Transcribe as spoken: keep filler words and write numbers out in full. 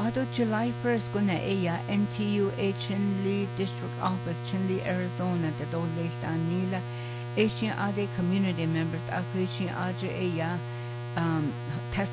Ado July first guna eya N T U A Chinle District Office, Chinle, Arizona, the Dole Nila, Asian Ade community members, Akishin Aja eya um,